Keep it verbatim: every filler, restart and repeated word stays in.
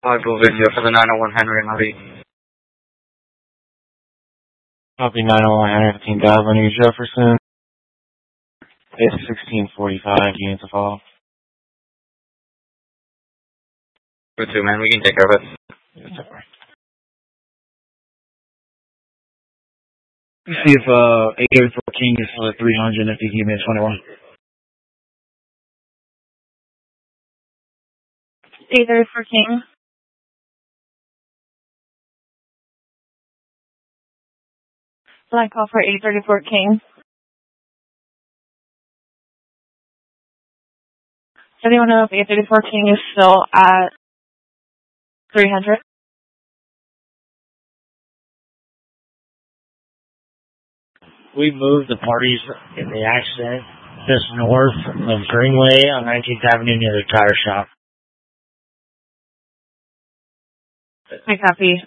five Blue Video for the nine oh one Henry and Harvey. Copy nine oh one Henry, fifteen Avenue, Jefferson. It's sixteen forty-five, units of fall. Good two, man. We can take care of it. Yes, sir. See if uh, eight thirty-four King is for three hundred if you give me a twenty-one. eight thirty-four King. Line call for eight thirty-four King. Does anyone know if eight thirty-four King is still at three hundred? We moved the parties in the accident just north of Greenway on nineteenth Avenue near the tire shop. I copy.